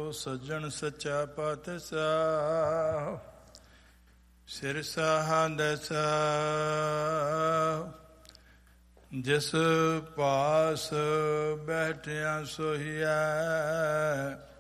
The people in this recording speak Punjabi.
ਸੱਜਣ ਸੱਚਾ ਪਾਤਸ਼ਾਹ ਸਿਰ ਸਾਹੰਦ ਸਾਹ ਜਿਸ ਪਾਸ ਬੈਠਿਆ ਸੋਹੀਐ